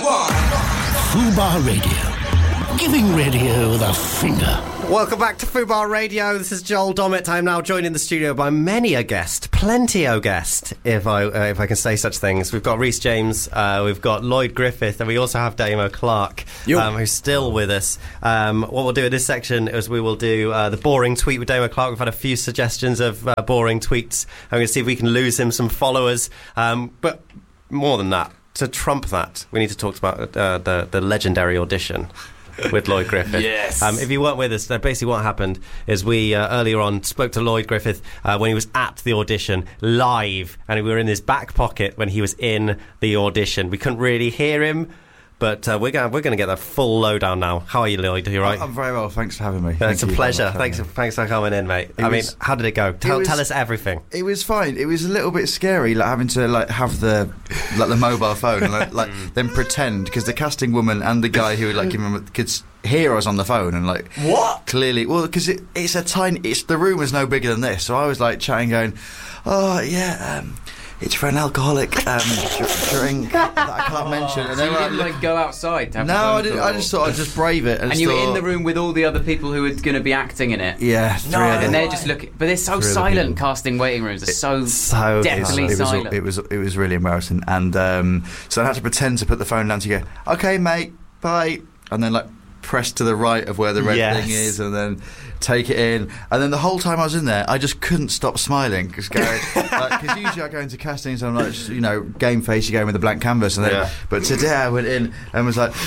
Fubar Radio. Giving radio the finger. Welcome back to Fubar Radio. This is Joel Dommett. I'm now joined in the studio by many a guest, plenty-o guest, if I can say such things. We've got Rhys James, we've got Lloyd Griffith, and we also have Damo Clark, who's still with us. What we'll do in this section is we will do the boring tweet with Damo Clark. We've had a few suggestions of boring tweets. I'm going to see if we can lose him some followers. But more than that, to trump that, we need to talk about the legendary audition with Lloyd Griffith. Yes. If you weren't with us, basically what happened is we earlier on spoke to Lloyd Griffith when he was at the audition live, and we were in his back pocket when he was in the audition. We couldn't really hear him, but we're going to get the full lowdown now. How are you, Lloyd? Are you right? I'm very well, thanks for having me. It's a pleasure. Thanks for coming in, mate. How did it go? Tell us everything. It was fine. It was a little bit scary, like having to have the mobile phone and then pretend, because the casting woman and the guy who could hear us on the phone and what? Clearly, well, because it's a tiny. The room is no bigger than this, so I was chatting, going, "Oh yeah." It's for an alcoholic drink that I can't mention. And so you didn't go outside to have No, I didn't. I just thought I'd just brave it. And you were in the room with all the other people who were going to be acting in it. Yeah, and they're just looking. But they're so silent. Casting waiting rooms are so deathly silent. It was really embarrassing. And so I had to pretend to put the phone down to go, "Okay, mate, bye," and then press to the right of where the red thing is, and then take it in. And then the whole time I was in there, I just couldn't stop smiling, because usually I go into castings and I'm game face, you go in with a blank canvas, and then but today I went in and was like,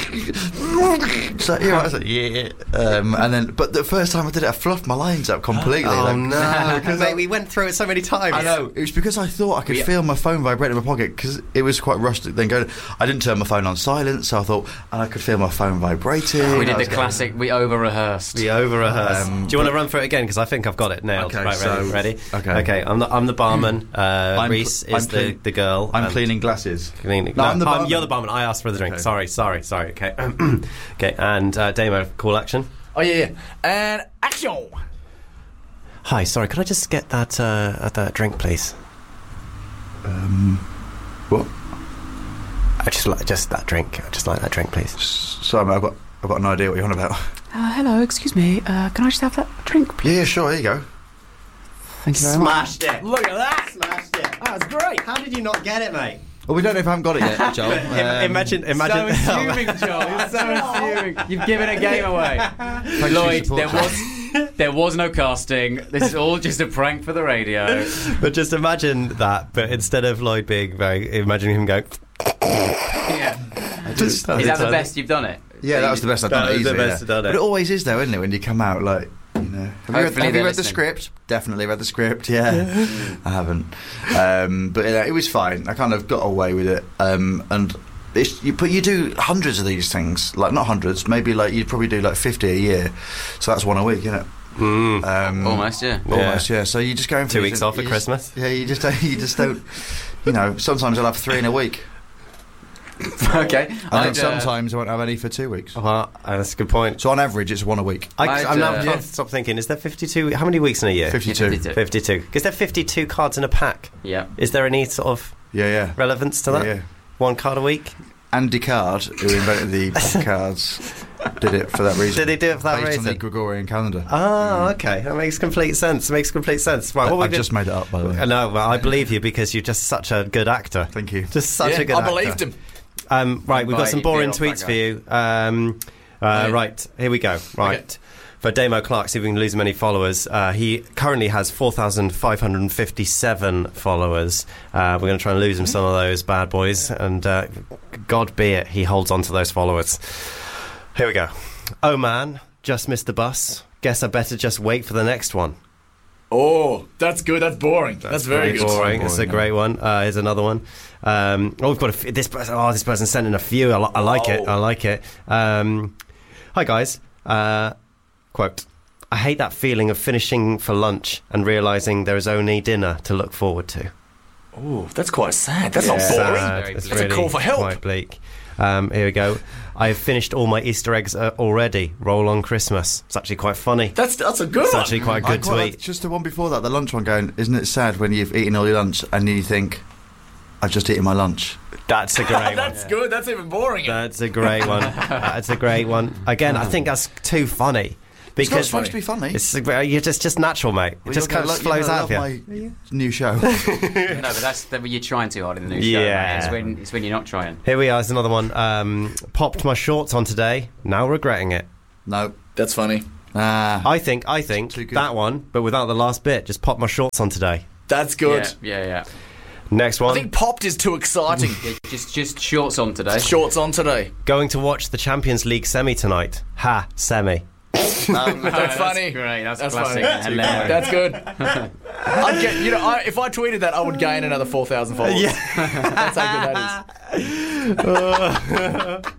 so I was like, yeah, and then but the first time I did it, I fluffed my lines up completely. No, because mate, we went through it so many times. I know, it was because I thought I could feel my phone vibrating in my pocket, because it was quite rushed. Then I didn't turn my phone on silent, so I thought, and I could feel my phone vibrating. We did the classic. We over-rehearsed. Do you want to run through it again? Because I think I've got it nailed. Okay, right, ready? Okay. I'm the barman. Rhys is the girl. I'm cleaning glasses. Cleaning. No, I'm the barman. You're the barman. I asked for the drink. Okay. Sorry. Okay. Okay. And Damo, call action. Oh yeah. And action. Hi. Sorry. Could I just get that drink, please? What? I just that drink. I just like that drink, please. Sorry, mate, I've got an idea what you're on about. Hello, excuse me. Can I just have that drink, please? Yeah, sure. Here you go. Thank you very much. Smashed it. Look at that. Smashed it. That's great. How did you not get it, mate? Well, we don't know if I haven't got it yet, Joel. Imagine. So assuming, Joel. You're so assuming. You've given a game away. Lloyd, there was no casting. This is all just a prank for the radio. But just imagine that. But instead of Lloyd being imagine him going. Yeah. Is that the best you've done it? Yeah, that was the best I've done it. The best I've done it. But it always is, though, isn't it? When you come out, Have you read the script? Definitely read the script. Yeah, I haven't. But it was fine. I kind of got away with it. But you do hundreds of these things. Not hundreds. Maybe you'd probably do 50 a year. So that's one a week, isn't it? Almost, yeah. Almost, yeah. So you just go in for 2 weeks off at Christmas. Yeah, you just don't. Sometimes I'll have 3 in a week. Okay. And then sometimes I won't have any for 2 weeks. Well, that's a good point. So on average, it's 1 a week. I'm now can't stop thinking. Is there 52? How many weeks in a year? 52. 52. Is there 52 cards in a pack? Yeah. Is there any sort of relevance to that? Yeah. 1 card a week? Andy Card, who invented the cards, did it for that reason. Did he do it for that reason? Based on the Gregorian calendar. Oh, okay. That makes complete sense. Right, I've just made it up, by the way. No, well, I believe you, because you're just such a good actor. Thank you. Just such a good actor. I believed him. Right, we've got some boring tweets for you. Right, here we go. Right. Okay. For Damo Clark, see if we can lose him any followers. He currently has 4,557 followers. We're going to try and lose him some of those bad boys, and God be it, he holds on to those followers. Here we go. Oh man, just missed the bus. Guess I better just wait for the next one. Oh, that's good. That's boring. That's very good. Boring. It's a great one. Here's another one. We've got this person. This person sent in a few. I like it. Hi guys. Quote, I hate that feeling of finishing for lunch and realising there is only dinner to look forward to. Oh, that's quite sad. That's not boring. That's really a call for help. Quite bleak. Here we go. I've finished all my Easter eggs already. Roll on Christmas. It's actually quite funny. That's a good one. It's actually quite a good tweet. Just the one before that, the lunch one, going, isn't it sad when you've eaten all your lunch and you think, I've just eaten my lunch. That's a great one. That's good. That's even boring. That's a great one. That's a great one. Again, I think that's too funny. It's not Because supposed to be funny. you're just natural, mate. It just kind of flows out of you. My new show. No, but that's when you're trying too hard in the new show. Yeah. Mate. It's when you're not trying. Here we are. There's another one. Popped my shorts on today. Now regretting it. No. That's funny. I think Too good. that one, but without the last bit. Just popped my shorts on today. That's good. Yeah. Next I one. think popped is too exciting. Just shorts on today. Shorts on today. Going to watch the Champions League semi tonight. Ha, semi. That's funny. Great. That's funny. classic. Hilarious. That's good. I'd get, if I tweeted that, I would gain another 4,000 followers. Yeah. That's how good that is.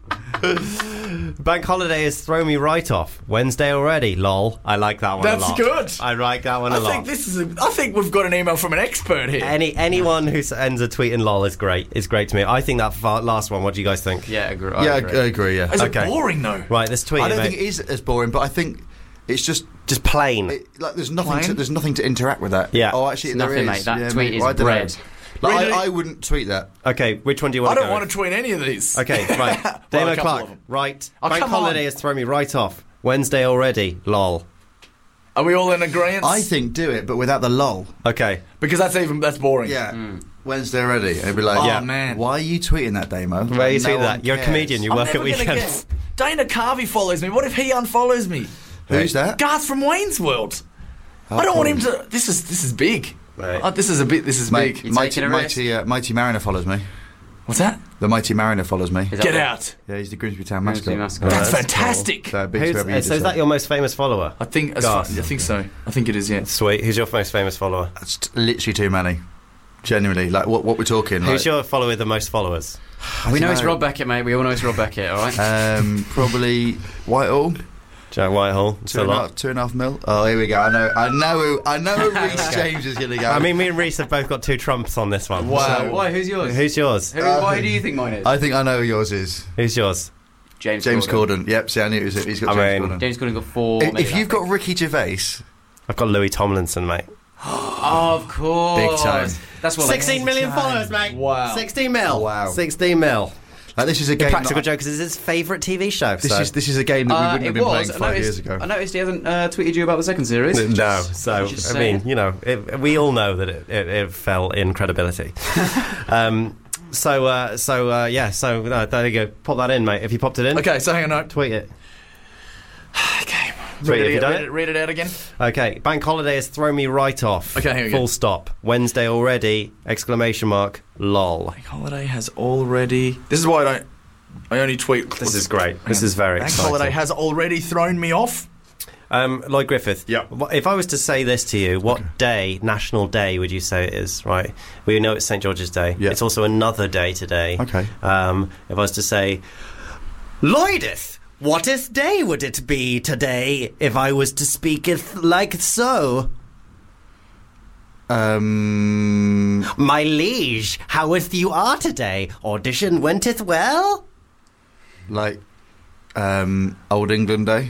Bank holiday has thrown me right off. Wednesday already. Lol. I like that one a That's lot. good. I like that one a I lot. think we've got an email from an expert here. Anyone who ends a tweet in lol is great. Is great to me. I think that last one. What do you guys think? Yeah, agree. I agree. Yeah. Is Okay. it boring though? Right, this tweet. I don't mate. think it is as boring, but I think it's just plain. there's nothing. Plain? There's nothing to interact with that. Yeah. Oh, actually, It's there nothing, is. mate. That Yeah, tweet mate, is I don't know. bread. Like, Really? I wouldn't tweet that. Okay, which one do you want I to don't go want with? to tweet any of these. Okay, right. Well, Damo a couple Clark. of them. Right. Oh, Bank come holiday on. has thrown me right off. Wednesday already. Lol. Are we all in agreement? I think do it, but without the lol. Okay. because that's boring. Yeah. Wednesday already. It'd be like, Oh Yeah. man. why are you tweeting that, Damo? Where you No see one that? You're a cares. comedian. You I'm work never at gonna weekends. get. Dana Carvey follows me. What if he unfollows me? Who's that? Garth from Wayne's World. Oh, I don't want cool. him to. This is big. Right. Oh, this is Mate, big. You Mighty, taking a risk? Mighty Mariner follows me. What's that? The Mighty Mariner follows me. Is that Get what- out. Yeah, he's the Grimsby Town Grimsby mascot. mascot. That's that's fantastic. So big Who's, whoever so you is just that said. your most famous follower? I think Garth. so. I think it is. Yeah. Sweet. Who's your most famous follower? That's literally too many. Genuinely, like what we're talking. Who's like, your follower with the most followers? We know don't it's know. Rob Beckett, mate. We all know it's Rob Beckett, all right? Probably Whitehall. Jack Whitehall. It's a lot. 2.5 mil. Oh, here we go. I know who Reece James is going to go. I mean, me and Reece have both got two trumps on this one. Wow. Why? Who's yours? Who's yours? Why do you think mine is? I think I know who yours is. Who's yours? James James Corden. Yep. See, I knew it was. He's got I James mean- Corden. James Corden got 4. If you've got Ricky Gervais, I've got Louis Tomlinson, mate. Oh, of course. Big time. That's what 16 million followers, mate. Wow. 16 mil. Wow. 16 mil. like this is a The game. Practical that- Jokers is his favourite TV show. This so. is a game that we wouldn't have been playing I 5 years ago. noticed he hasn't tweeted you about the second series. No, so Just I mean, saying. you know, we all know that it fell in credibility. Yeah. So there you go. Pop that in, mate. If you popped it in, Okay, so hang on. No. tweet it. Okay. Tweet it if you done it. Read it out again. Okay, bank holiday has thrown me right off. Okay, here we go. Full stop. Wednesday already! Exclamation mark. Lol. Bank holiday has already. This is why I only tweet. This is great. This is very Bank exciting. holiday has already thrown me off. Lloyd Griffith. Yeah. If I was to say this to you, what day, national day, would you say it is? Right. We know it's St George's Day. Yeah. It's also another day today. Okay. If I was to say, Lloydith, whateth day would it be today if I was to speaketh like so? My liege, howeth you are today? Audition wenteth well? like Old England Day.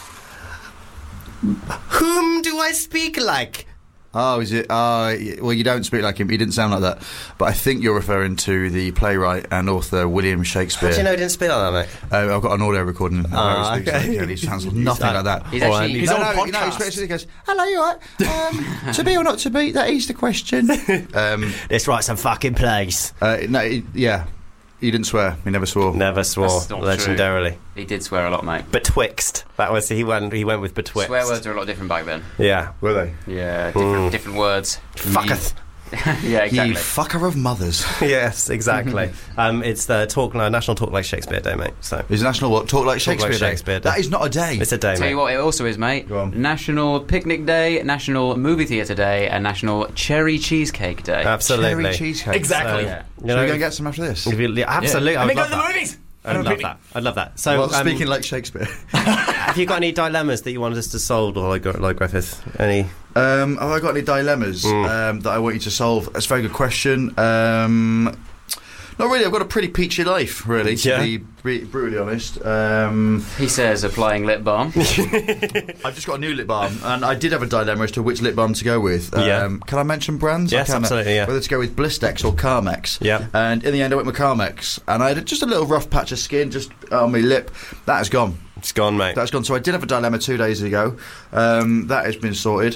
Whom do I speak like? Oh, is it? Well, you don't speak like him. He didn't sound like that. But I think you're referring to the playwright and author William Shakespeare. How do you know he didn't speak like that, mate? I've got an audio recording. of how he speaks okay. like, and he sounds nothing like that. He's actually He's on no, podcast. he goes, hello, you all right? To be or not to be, that is the question. Let's write some fucking plays. Yeah. He didn't swear. He never swore. Never swore, That's not legendarily. He did swear a lot, mate. Betwixt. That was he went with betwixt. Swear words are a lot different back then. Yeah. Were they? Yeah, different words. Fucketh. Yeah, exactly. You fucker of mothers. Yes, exactly. It's the National Talk Like Shakespeare Day, mate. So Is National what? Talk like Shakespeare, Like Shakespeare Day. That is not a day. it's a day, Tell mate. you what, it also is, mate. Go on. National Picnic Day, National Movie Theatre Day, and National Cherry Cheesecake Day. Absolutely. Cherry cheesecake. Exactly. Yeah. You Should know, we go and get some after this? absolutely. And I then would go love to the that. movies. I'd love that. I'd love that. So, Well, speaking like Shakespeare. have you got any dilemmas that you wanted us to solve, or like Griffith? Any? Have I got any dilemmas that I want you to solve? That's a very good question. Not really. I've got a pretty peachy life, really, Yeah. to be brutally honest. He says applying lip balm. I've just got a new lip balm, and I did have a dilemma as to which lip balm to go with. Yeah. Can I mention brands? Yes, I can, absolutely, yeah. Whether to go with Blistex or Carmex. Yeah. And in the end, I went with Carmex, and I had just a little rough patch of skin just on my lip. That has gone. It's gone, mate. That's gone. So I did have a dilemma 2 days ago. That has been sorted.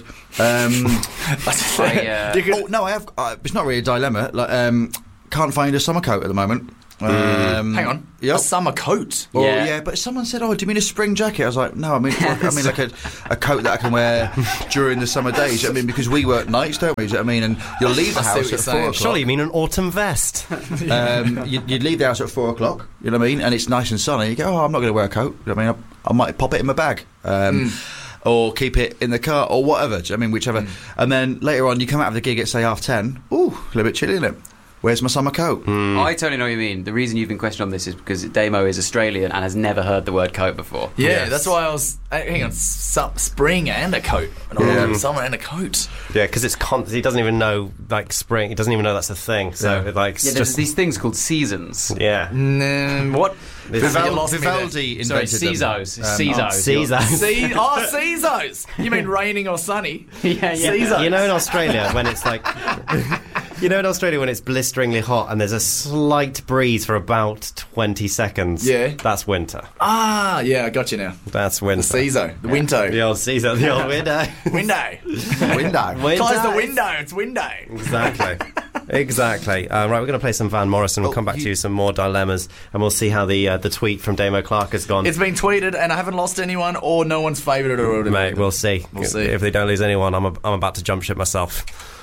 Oh no, I have. It's not really a dilemma. Like, can't find a summer coat at the moment. Hang on. Yep. A summer coat. Well, Yeah. yeah, but someone said, "Oh, do you mean a spring jacket?" I was like, "No, I mean like a coat that I can wear during the summer days." I mean, because we work nights, don't we? Do you know what I mean? And you'll leave the I see house what at you're 4 saying. o'clock. Surely you mean an autumn vest? You'd leave the house at 4 o'clock. You know what I mean? And it's nice and sunny. You go, "Oh, I'm not going to wear a coat." You know what I mean, I might pop it in my bag. Or keep it in the car, or whatever. Do you know what I mean, whichever. And then later on, you come out of the gig at say 10:30. Ooh, a little bit chilly, isn't it? Where's my summer coat? I totally know what you mean. The reason you've been questioned on this is because Damo is Australian and has never heard the word coat before. Yeah, Yes. that's why I was. Hang on, spring and a coat, and summer and a coat. Yeah, because it's he doesn't even know like spring. He doesn't even know that's a thing. So like, it's Yeah, there's just these things called seasons. yeah. What? Vivaldi invented Sorry, them. Caesars. Caesars. Caesar. Caesars. You mean raining or sunny? Yeah. Caesars. You know, in Australia when it's like, when it's blisteringly hot and there's a slight breeze for about 20 seconds. Yeah. That's winter. Ah, yeah, I got you now. That's winter. The Caesar, the window. The old Caesar, the old window. Window. Window. Close the window. It's window. Exactly. Exactly. Right, we're going to play some Van Morrison. We'll come back to you some more dilemmas, and we'll see how the tweet from Damo Clark has gone. It's been tweeted, and I haven't lost anyone, or no one's favoured it or whatever. Mate, we'll see. We'll see. If they don't lose anyone, I'm about to jump ship myself.